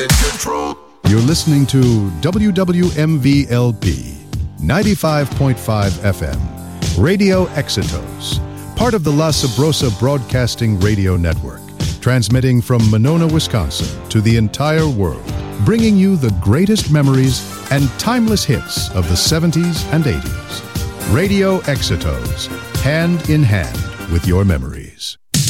You're listening to WWMV-LP 95.5 FM, Radio Exitos, part of the La Sabrosa Broadcasting Radio Network, transmitting from Monona, Wisconsin to the entire world, bringing you the greatest memories and timeless hits of the 70s and 80s. Radio Exitos, hand in hand with your memories.